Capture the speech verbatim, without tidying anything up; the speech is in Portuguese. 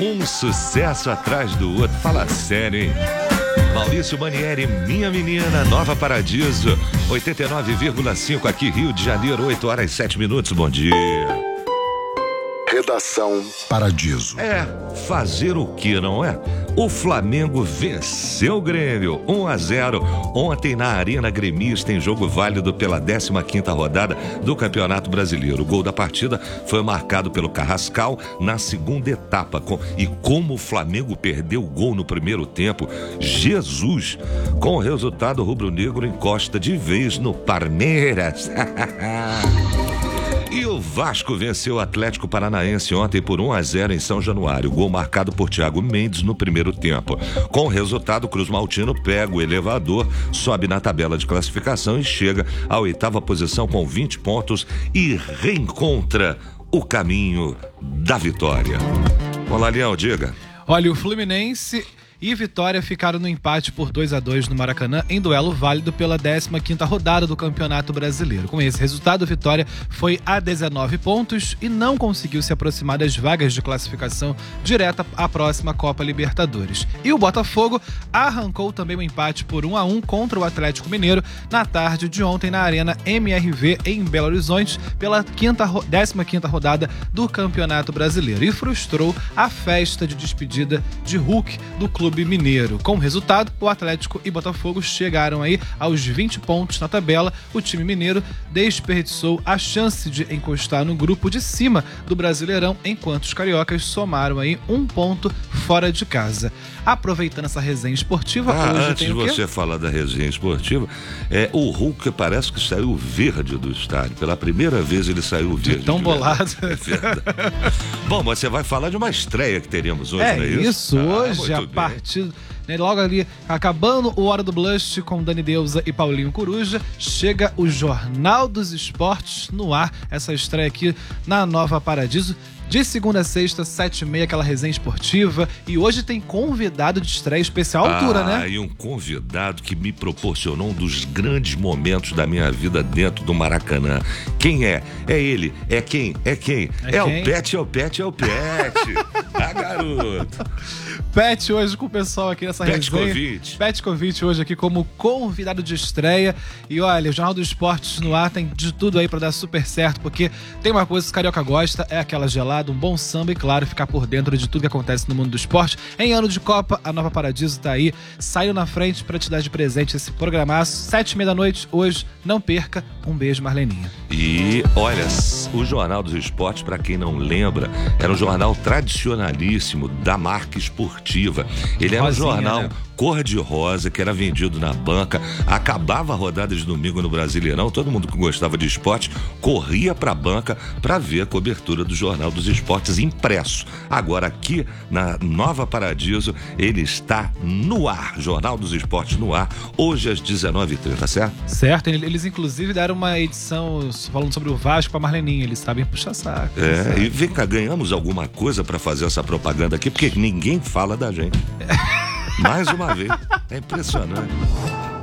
Um sucesso atrás do outro. Fala sério, hein? Maurício Manieri, Minha Menina, Nova Paradiso, oitenta e nove vírgula cinco aqui, Rio de Janeiro, oito horas e sete minutos. Bom dia. Redação Paradiso. É, fazer o que, não é? O Flamengo venceu o Grêmio, um a zero, ontem na Arena Gremista, em jogo válido pela décima quinta rodada do Campeonato Brasileiro. O gol da partida foi marcado pelo Carrascal na segunda etapa. Com, e como o Flamengo perdeu o gol no primeiro tempo, Jesus! Com o resultado, o rubro-negro encosta de vez no Palmeiras. E o Vasco venceu o Atlético Paranaense ontem por um a zero em São Januário. Gol marcado por Thiago Mendes no primeiro tempo. Com o resultado, Cruz Maltino pega o elevador, sobe na tabela de classificação e chega à oitava posição com vinte pontos e reencontra o caminho da vitória. Olá, Leão, diga. Olha, o Fluminense e Vitória ficaram no empate por dois a dois no Maracanã, em duelo válido pela décima quinta rodada do Campeonato Brasileiro. Com esse resultado, Vitória foi a dezenove pontos e não conseguiu se aproximar das vagas de classificação direta à próxima Copa Libertadores. E o Botafogo arrancou também um empate por um a um contra o Atlético Mineiro na tarde de ontem na Arena M R V em Belo Horizonte pela quinta, décima quinta rodada do Campeonato Brasileiro e frustrou a festa de despedida de Hulk do clube mineiro. Com o resultado, o Atlético e Botafogo chegaram aí aos vinte pontos na tabela. O time mineiro desperdiçou a chance de encostar no grupo de cima do Brasileirão, enquanto os cariocas somaram aí um ponto fora de casa. Aproveitando essa resenha esportiva, ah, hoje antes tem de o quê? você falar da resenha esportiva, é, o Hulk parece que saiu verde do estádio. Pela primeira vez ele saiu verde. De tão bolado. É verdade. Bom, mas você vai falar de uma estreia que teremos hoje, é, não é isso? isso, hoje, ah, a partir... Né, logo ali, acabando o Hora do Blush com Dani Deusa e Paulinho Coruja, chega o Jornal dos Esportes no ar. Essa estreia aqui na Nova Paradiso. De segunda a sexta, sete e meia, aquela resenha esportiva. E hoje tem convidado de estreia especial à altura, ah, né? E um convidado que me proporcionou um dos grandes momentos da minha vida dentro do Maracanã. Quem é? É ele. É quem? É quem? É, é quem? o Pet, é o Pet, é o Pet. Ah, garoto. Pet hoje com o pessoal aqui nessa resenha. Petkovic. Petkovic hoje aqui como convidado de estreia. E olha, o Jornal dos Esportes no ar tem de tudo aí pra dar super certo, porque tem uma coisa que o carioca gosta, é aquela gelada, um bom samba e, claro, ficar por dentro de tudo que acontece no mundo do esporte. Em ano de Copa, a Nova Paradiso tá aí, saiu na frente pra te dar de presente esse programaço. Sete e meia da noite, hoje, não perca. Um beijo, Marleninha. E, olha, o Jornal dos Esportes, pra quem não lembra, era um jornal tradicionalíssimo da marca esportiva. Ele era Rosinha, um jornal... né? cor-de-rosa, que era vendido na banca, acabava a rodada de domingo no Brasileirão, todo mundo que gostava de esporte corria pra banca pra ver a cobertura do Jornal dos Esportes impresso. Agora aqui na Nova Paradiso, ele está no ar, Jornal dos Esportes no ar, hoje às dezenove e trinta, certo? Certo, eles inclusive deram uma edição falando sobre o Vasco pra Marleninha, eles sabem puxar saco. É, sabe? E vem cá, ganhamos alguma coisa pra fazer essa propaganda aqui, porque ninguém fala da gente. Mais uma vez. É impressionante.